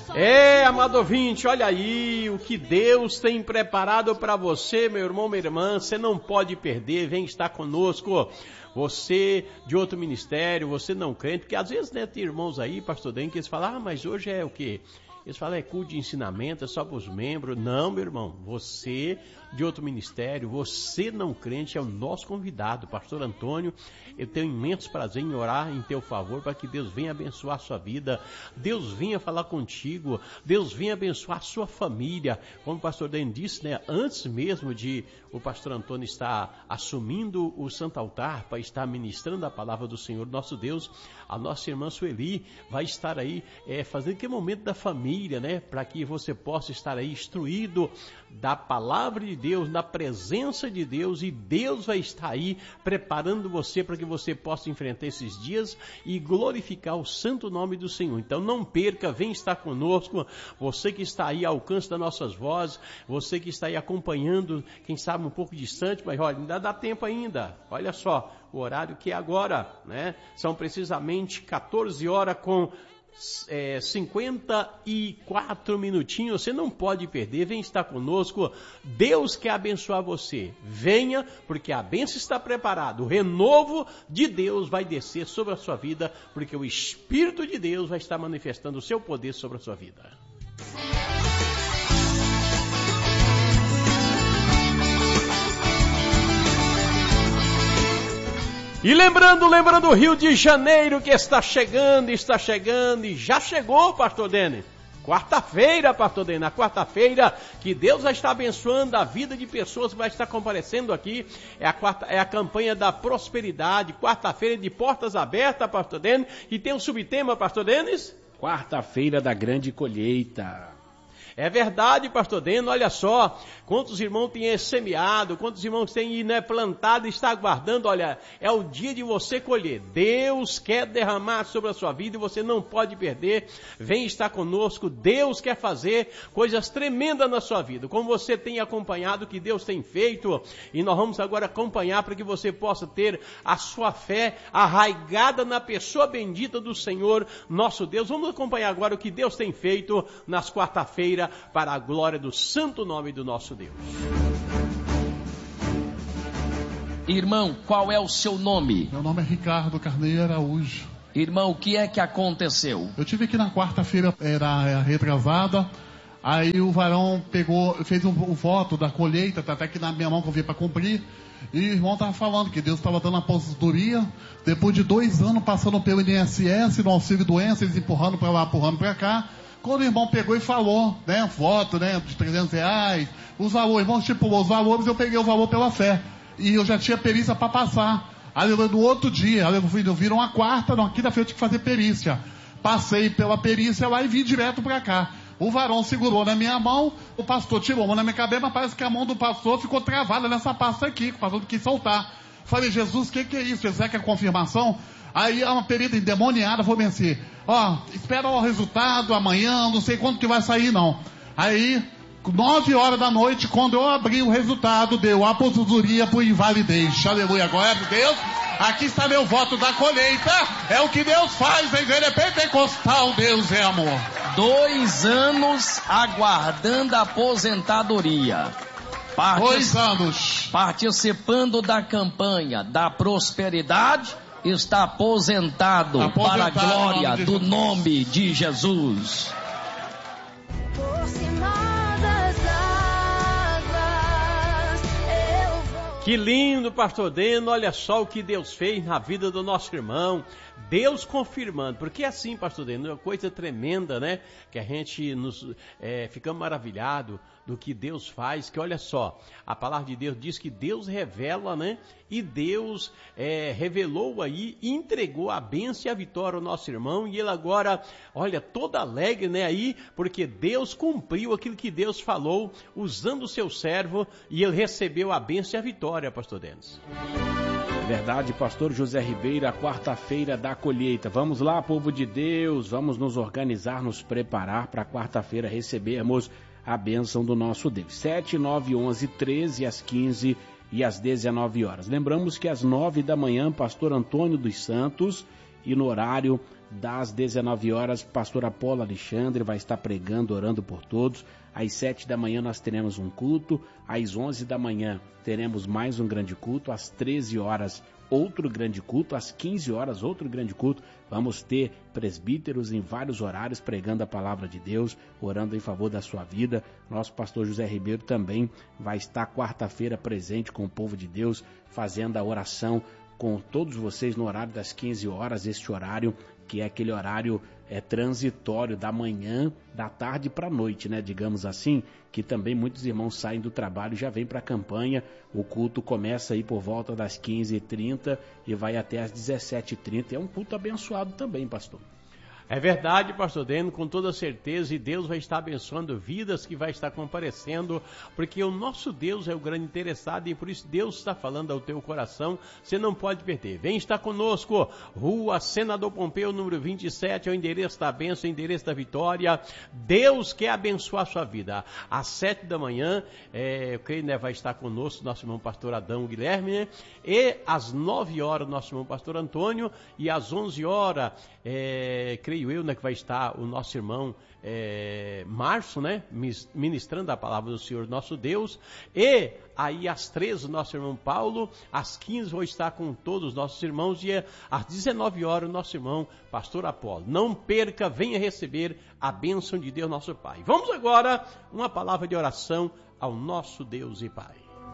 Amado ouvinte, olha aí o que Deus tem preparado para você, meu irmão, minha irmã. Você não pode perder, vem estar conosco. Você de outro ministério, você não crente, porque às vezes, né, tem irmãos aí, pastor Den, que eles falam, mas hoje é o quê? Eles falam, é culto de ensinamento, é só para os membros. Não, meu irmão, você de outro ministério, você não crente, é o nosso convidado, pastor Antônio. Eu tenho imenso prazer em orar em teu favor, para que Deus venha abençoar a sua vida, Deus venha falar contigo, Deus venha abençoar a sua família. Como o pastor Dan disse, né, antes mesmo de o pastor Antônio estar assumindo o santo altar, para estar ministrando a palavra do Senhor nosso Deus, a nossa irmã Sueli vai estar aí fazendo aquele momento da família, né, para que você possa estar aí instruído da palavra de Deus, na presença de Deus, e Deus vai estar aí preparando você para que você possa enfrentar esses dias e glorificar o santo nome do Senhor. Então não perca, vem estar conosco, você que está aí ao alcance das nossas vozes, você que está aí acompanhando, quem sabe um pouco distante, mas olha, ainda dá tempo ainda, olha só, o horário que é agora, né? São precisamente 14 horas com 54 minutinhos, você não pode perder, vem estar conosco, Deus quer abençoar você, venha, porque a bênção está preparada, o renovo de Deus vai descer sobre a sua vida, porque o Espírito de Deus vai estar manifestando o seu poder sobre a sua vida. E lembrando o Rio de Janeiro que está chegando e já chegou, pastor Dene. Quarta-feira, pastor Dene, na quarta-feira que Deus vai estar abençoando a vida de pessoas que vai estar comparecendo aqui. É a campanha da prosperidade, quarta-feira de portas abertas, pastor Dene. E tem um subtema, pastor Denis? Quarta-feira da grande colheita. É verdade, pastor Deno, olha só, quantos irmãos têm semeado, quantos irmãos têm plantado e está aguardando, olha, é o dia de você colher. Deus quer derramar sobre a sua vida e você não pode perder. Vem estar conosco, Deus quer fazer coisas tremendas na sua vida, como você tem acompanhado o que Deus tem feito, e nós vamos agora acompanhar para que você possa ter a sua fé arraigada na pessoa bendita do Senhor, nosso Deus. Vamos acompanhar agora o que Deus tem feito nas quarta-feiras, para a glória do santo nome do nosso Deus. Irmão, qual é o seu nome? Meu nome é Ricardo Carneiro Araújo. Irmão, o que é que aconteceu? Eu tive aqui na quarta-feira, era retrasada, aí o varão fez o voto da colheita, tá até aqui na minha mão que eu vim para cumprir, e o irmão estava falando que Deus estava dando a aposentadoria, depois de 2 anos passando pelo INSS, no auxílio doença, eles empurrando para lá, empurrando para cá. Quando o irmão pegou e falou, né, voto, né, de R$300, os valores, o irmão estipulou os valores, eu peguei o valor pela fé. E eu já tinha perícia para passar. Aí no outro dia, viram a quarta, na quinta-feira eu tinha que fazer perícia. Passei pela perícia lá e vim direto para cá. O varão segurou na minha mão, o pastor tirou a mão na minha cabeça, mas parece que a mão do pastor ficou travada nessa pasta aqui, que o pastor não quis soltar. Falei, Jesus, o que é isso? Será que é confirmação? Aí uma perita endemoniada falou assim, espera o resultado amanhã, não sei quando que vai sair não. Aí, 9 horas da noite, quando eu abri o resultado, deu aposentadoria por invalidez. Aleluia, glória a Deus. Aqui está meu voto da colheita. É o que Deus faz, a igreja pentecostal, Deus é amor. 2 anos aguardando a aposentadoria. 2 anos. Participando da campanha da prosperidade, está aposentado para a glória do nome de Jesus. Que lindo, pastor Deno, olha só o que Deus fez na vida do nosso irmão. Deus confirmando, porque assim, pastor Deno, é uma coisa tremenda, né? Que a gente ficamos maravilhados do que Deus faz, que olha só, a palavra de Deus diz que Deus revela, né? E Deus revelou aí, entregou a bênção e a vitória ao nosso irmão, e ele agora, olha, todo alegre, né, aí, porque Deus cumpriu aquilo que Deus falou, usando o seu servo, e ele recebeu a bênção e a vitória, pastor Denis. Verdade, pastor José Ribeiro, a quarta-feira da colheita. Vamos lá, povo de Deus, vamos nos organizar, nos preparar para quarta-feira recebermos a bênção do nosso Deus. 7, 9, 11, 13, às 15 e às 19 horas. Lembramos que às 9 da manhã, pastor Antônio dos Santos, e no horário das 19 horas, pastor Apolo Alexandre vai estar pregando, orando por todos. Às 7 da manhã nós teremos um culto, às 11 da manhã teremos mais um grande culto, às 13 horas outro grande culto, às 15 horas outro grande culto. Vamos ter presbíteros em vários horários pregando a palavra de Deus, orando em favor da sua vida. Nosso pastor José Ribeiro também vai estar quarta-feira presente com o povo de Deus, fazendo a oração com todos vocês no horário das 15 horas, este horário que é aquele horário transitório da manhã, da tarde para a noite, né? Digamos assim, que também muitos irmãos saem do trabalho e já vêm para a campanha. O culto começa aí por volta das 15h30 e vai até às 17h30. É um culto abençoado também, pastor. É verdade, pastor Deno, com toda certeza, e Deus vai estar abençoando vidas que vai estar comparecendo, porque o nosso Deus é o grande interessado e por isso Deus está falando ao teu coração, você não pode perder. Vem estar conosco, Rua Senador Pompeu, número 27, é o endereço da bênção, o endereço da vitória. Deus quer abençoar a sua vida. Às 7 da manhã, eu creio, né, vai estar conosco nosso irmão pastor Adão Guilherme, né? E às 9 horas, nosso irmão pastor Antônio, e às 11 horas, creio eu, né, que vai estar o nosso irmão Márcio, né, ministrando a palavra do Senhor nosso Deus, e aí às 13 o nosso irmão Paulo, às 15 vou estar com todos os nossos irmãos, e às 19 horas o nosso irmão pastor Apolo. Não perca, venha receber a bênção de Deus nosso Pai. Vamos agora uma palavra de oração ao nosso Deus e Pai.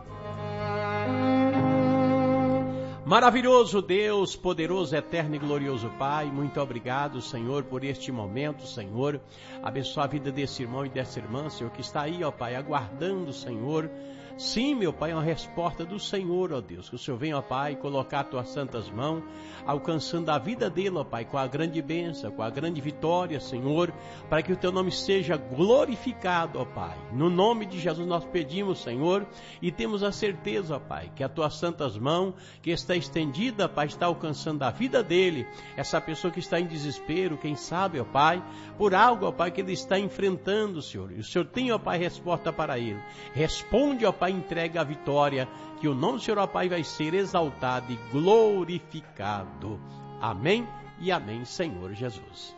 Maravilhoso Deus, poderoso, eterno e glorioso Pai, muito obrigado, Senhor, por este momento, Senhor. Abençoa a vida desse irmão e dessa irmã, Senhor, que está aí, ó Pai, aguardando, Senhor. Sim, meu Pai, é uma resposta do Senhor, ó Deus, que o Senhor venha, ó Pai, colocar as tuas santas mãos, alcançando a vida dele, ó Pai, com a grande bênção, com a grande vitória, Senhor, para que o teu nome seja glorificado, ó Pai. No nome de Jesus nós pedimos, Senhor, e temos a certeza, ó Pai, que as tuas santas mãos, que está estendida, Pai, está alcançando a vida dele, essa pessoa que está em desespero, quem sabe, ó Pai, por algo, ó Pai, que ele está enfrentando, Senhor, e o Senhor tem, ó Pai, resposta para ele. Responde, ó Pai, entrega a vitória, que o nome do Senhor, ó Pai, vai ser exaltado e glorificado. Amém e amém, Senhor Jesus.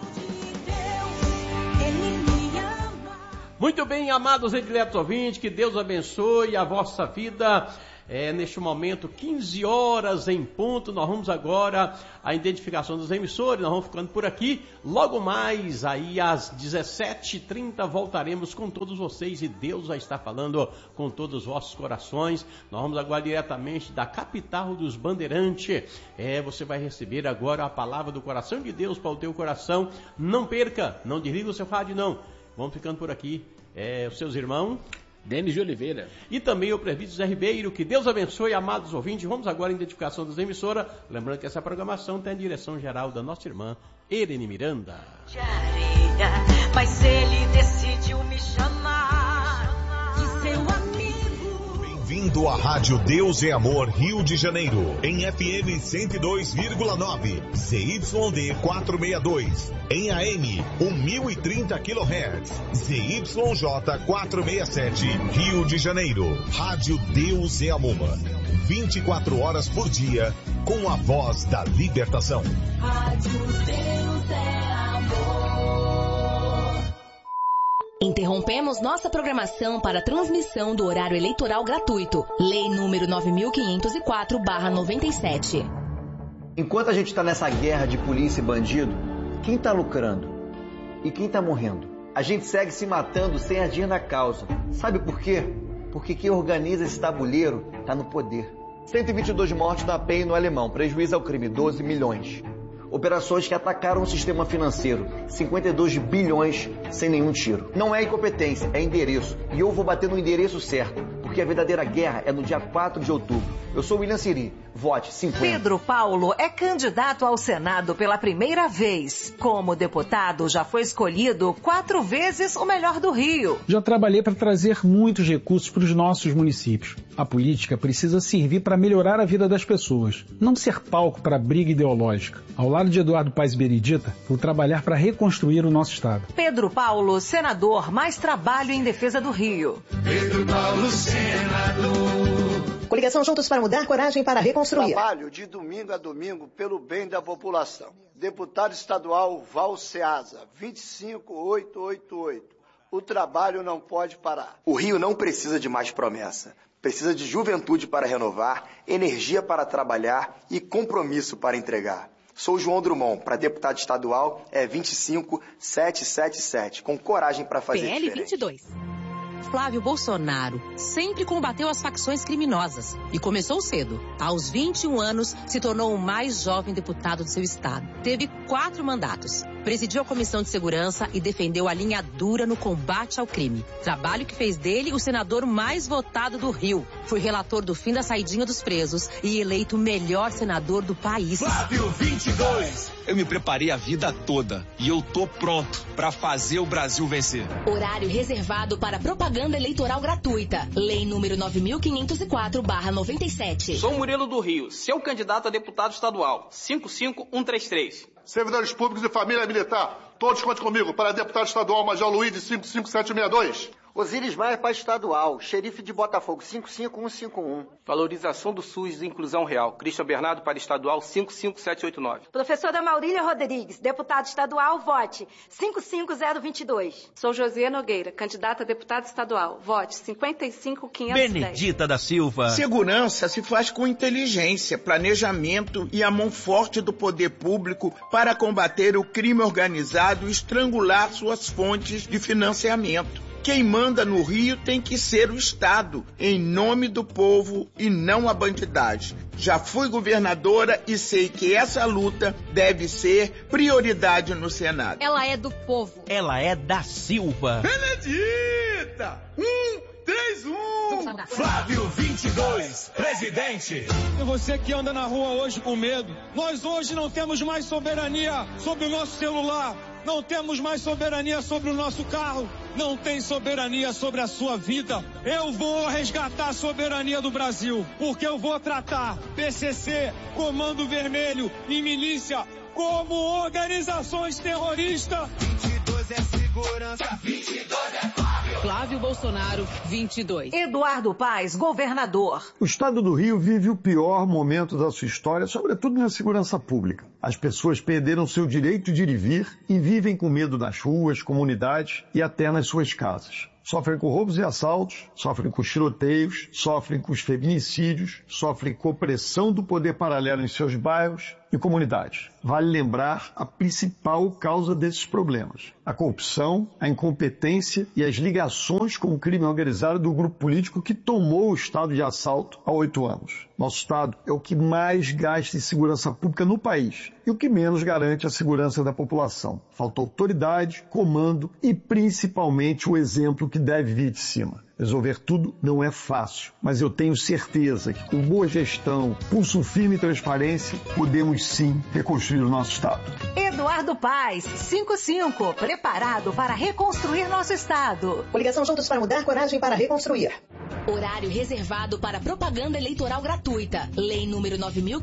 Muito bem, amados e diletos ouvintes, que Deus abençoe a vossa vida. Neste momento, 15 horas em ponto, nós vamos agora à identificação dos emissores, nós vamos ficando por aqui. Logo mais, aí às 17h30, voltaremos com todos vocês e Deus vai estar falando com todos os vossos corações. Nós vamos agora diretamente da capital dos Bandeirantes. Você vai receber agora a palavra do coração de Deus para o teu coração. Não perca, não desliga o seu rádio não. Vamos ficando por aqui. Os seus irmãos Denis de Oliveira e também o presbítero José Ribeiro. Que Deus abençoe, amados ouvintes. Vamos agora à identificação das emissoras. Lembrando que essa programação tem a direção geral da nossa irmã Irene Miranda. Mas ele decidiu me chamar de seu amigo. Bem-vindo à Rádio Deus é Amor Rio de Janeiro, em FM 102,9, ZYD 462, em AM 1030 kHz, ZYJ 467, Rio de Janeiro. Rádio Deus é Amor, 24 horas por dia, com a voz da libertação. Rádio Deus é Amor. Interrompemos nossa programação para transmissão do horário eleitoral gratuito. Lei número 9504/97. Enquanto a gente está nessa guerra de polícia e bandido, quem está lucrando? E quem está morrendo? A gente segue se matando sem agir na causa. Sabe por quê? Porque quem organiza esse tabuleiro está no poder. 122 mortes na PEN no Alemão, prejuízo ao crime, 12 milhões. Operações que atacaram o sistema financeiro, 52 bilhões sem nenhum tiro. Não é incompetência, é endereço. E eu vou bater no endereço certo, porque a verdadeira guerra é no dia 4 de outubro. Eu sou William Siri, vote 50. Pedro Paulo é candidato ao Senado pela primeira vez. Como deputado, já foi escolhido 4 vezes o melhor do Rio. Já trabalhei para trazer muitos recursos para os nossos municípios. A política precisa servir para melhorar a vida das pessoas, não ser palco para briga ideológica. Ao lado de Eduardo Paes Beredita, vou trabalhar para reconstruir o nosso estado. Pedro Paulo, senador, mais trabalho em defesa do Rio. Pedro Paulo, senador. Coligação Juntos para Mudar, coragem para reconstruir. Trabalho de domingo a domingo pelo bem da população. Deputado estadual Val Ceasa, 25888. O trabalho não pode parar. O Rio não precisa de mais promessa. Precisa de juventude para renovar, energia para trabalhar e compromisso para entregar. Sou João Drummond, para deputado estadual é 25777, com coragem para fazer PL diferente. 22. Flávio Bolsonaro sempre combateu as facções criminosas e começou cedo. Aos 21 anos, se tornou o mais jovem deputado do seu estado. Teve 4 mandatos. Presidiu a Comissão de Segurança e defendeu a linha dura no combate ao crime. Trabalho que fez dele o senador mais votado do Rio. Foi relator do fim da saidinha dos presos e eleito o melhor senador do país. Flávio 22. Eu me preparei a vida toda e eu tô pronto para fazer o Brasil vencer. Horário reservado para propaganda eleitoral gratuita. Lei número 9.504/97. Sou Murilo do Rio, seu candidato a deputado estadual. 55133. Servidores públicos e família militar, todos contem comigo para deputado estadual Major Luiz de 55762. Osíris Maia para estadual, xerife de Botafogo, 55151. Valorização do SUS e inclusão real. Cristian Bernardo para estadual, 55789. Professora Maurília Rodrigues, deputado estadual, vote 55022. Sou Josiane Nogueira, candidata a deputada estadual, vote 55510. Benedita da Silva. Segurança se faz com inteligência, planejamento e a mão forte do poder público para combater o crime organizado e estrangular suas fontes de financiamento. Quem manda no Rio tem que ser o Estado, em nome do povo e não a bandidagem. Já fui governadora e sei que essa luta deve ser prioridade no Senado. Ela é do povo. Ela é da Silva. Benedita! 131. Flávio 22, presidente. E você que anda na rua hoje com medo, nós hoje não temos mais soberania sobre o nosso celular. Não temos mais soberania sobre o nosso carro. Não tem soberania sobre a sua vida. Eu vou resgatar a soberania do Brasil, porque eu vou tratar PCC, Comando Vermelho e milícia como organizações terroristas. 22 é segurança, 22 é Flávio. Flávio Bolsonaro, 22. Eduardo Paes, governador. O estado do Rio vive o pior momento da sua história, sobretudo na segurança pública. As pessoas perderam seu direito de ir e vir e vivem com medo nas ruas, comunidades e até nas suas casas. Sofrem com roubos e assaltos, sofrem com tiroteios, sofrem com os feminicídios, sofrem com opressão do poder paralelo em seus bairros e comunidades. Vale lembrar a principal causa desses problemas: a corrupção, a incompetência e as ligações com o crime organizado do grupo político que tomou o estado de assalto há 8 anos. Nosso estado é o que mais gasta em segurança pública no país e o que menos garante a segurança da população. Falta autoridade, comando e principalmente o exemplo que deve vir de cima. Resolver tudo não é fácil, mas eu tenho certeza que com boa gestão, pulso firme e transparência, podemos sim reconstruir o nosso estado. Eduardo Paes, 55, preparado para reconstruir nosso estado. Coligação Juntos para Mudar, coragem para reconstruir. Horário reservado para propaganda eleitoral gratuita. Lei número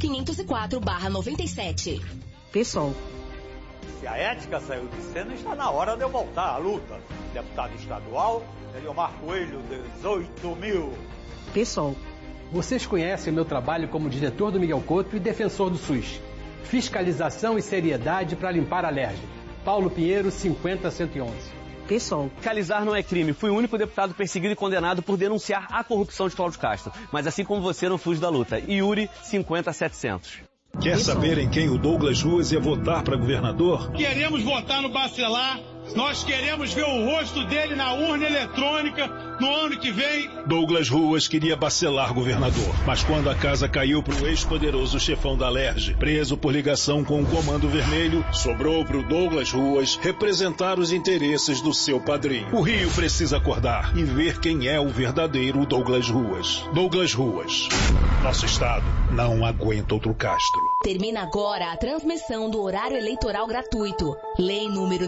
9.504/97. PSOL. Se a ética saiu de cena, está na hora de eu voltar à luta. Deputado estadual, Eliomar Coelho, 18.000. PSOL. Vocês conhecem meu trabalho como diretor do Miguel Couto e defensor do SUS. Fiscalização e seriedade para limpar a alergia. Paulo Pinheiro, 50111. PSOL. Fiscalizar não é crime. Fui o único deputado perseguido e condenado por denunciar a corrupção de Cláudio Castro. Mas assim como você, não fujo da luta. Yuri, 50700. Quer saber em quem o Douglas Ruas ia votar para governador? Queremos votar no Bacelar. Nós queremos ver o rosto dele na urna eletrônica no ano que vem. Douglas Ruas queria bacelar governador, mas quando a casa caiu pro ex-poderoso chefão da Alerj, preso por ligação com o Comando Vermelho, sobrou pro Douglas Ruas representar os interesses do seu padrinho. O Rio precisa acordar e ver quem é o verdadeiro Douglas Ruas. Douglas Ruas. Nosso estado não aguenta outro Castro. Termina agora a transmissão do horário eleitoral gratuito. Lei número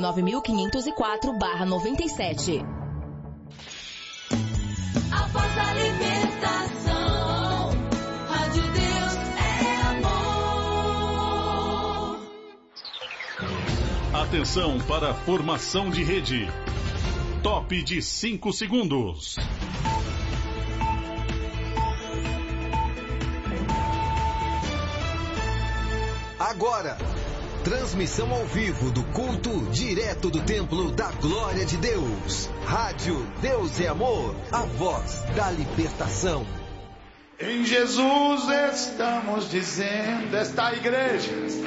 9.504/97. Após a libertação, a de Deus é amor. Atenção para a formação de rede. Top de 5 segundos. agora. Transmissão ao vivo do culto direto do Templo da Glória de Deus. Rádio Deus é Amor, a voz da libertação. Em Jesus estamos dizendo, esta igreja